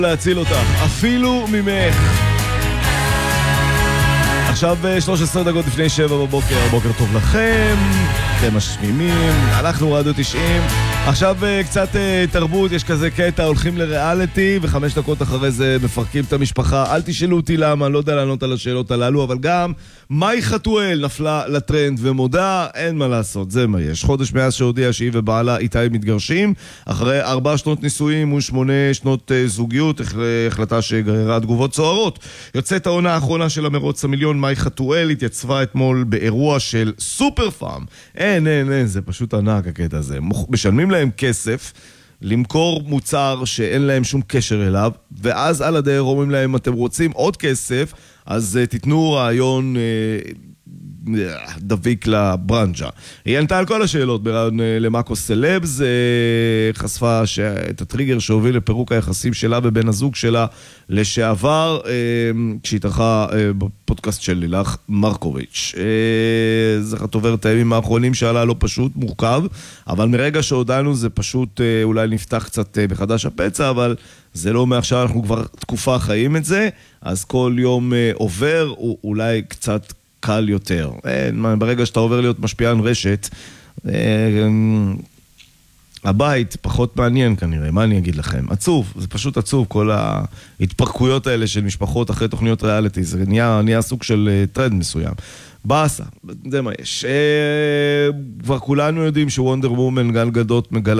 להציל אותך, אפילו ממך. עכשיו 13 דקות לפני 7 בבוקר, בוקר טוב לכם, אתם משמימים, אנחנו רדיו 90. עכשיו קצת תרבות, יש כזה קטע, הולכים לריאליטי, ו5 דקות אחרי זה מפרקים את המשפחה. אל תשאלו אותי למה, לא יודע לענות על השאלות הללו, אבל גם מאי חתואל נפלה לטרנד ומודה, אין מה לעשות, זה מה יש. חודש מאז שהודיעה שהיא ובעלה איתי מתגרשים, אחרי 4 שנות נישואים ו8 שנות זוגיות, החלטה שגררה תגובות סוערות. יוצאת העונה האחרונה של המרוץ המיליון, מאי חתואל התייצבה אתמול באירוע של סופר פארם. אין, זה פשוט ענק הקטע הזה. משלמים להם כסף למכור מוצר שאין להם שום קשר אליו, ואז על הדרך אומרים להם, אתם רוצים עוד כסף, אז תיתנו רעיון דביק לברנג'ה. היא ענתה על כל השאלות ברעיון למאקו סלבס, חשפה את הטריגר שהוביל לפירוק היחסים שלה ובן הזוג שלה לשעבר, כשהתארחה בפודקאסט של לילך מרקוביץ'. זה חתובר את הימים האחרונים שעלה לא פשוט, מורכב, אבל מרגע שהודענו זה פשוט אולי נפתח קצת מחדש הפצע, אבל זה לא מעכשיו, אנחנו כבר תקופה חיים את זה, אז כל יום עובר, אולי קצת קל יותר. ברגע שאתה עובר להיות משפיען רשת, הבית פחות מעניין כנראה, מה אני אגיד לכם? עצוב, זה פשוט עצוב, כל ההתפרקויות האלה של משפחות אחרי תוכניות ריאליטי, זה נהיה סוג של טרנד מסוים. באסה, זה מה יש. כבר כולנו יודעים שוונדר וומן גל גדות מגלה